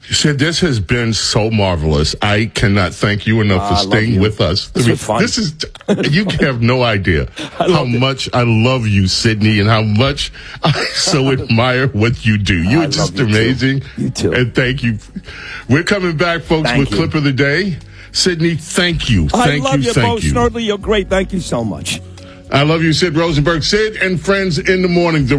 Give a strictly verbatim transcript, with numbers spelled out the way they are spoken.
Sid, this has been so marvelous. I cannot thank you enough uh, for staying with us. This I mean, was fun. This is, you have no idea how much I love you, Sydney, and how much I so admire what you do. You're I just you amazing. Too. You too. And thank you. We're coming back, folks, thank with you. Clip of the Day. Sydney, thank you. Thank I love you, you, thank Bo you. Snerdley. You're great. Thank you so much. I love you, Sid Rosenberg. Sid and Friends in the Morning. The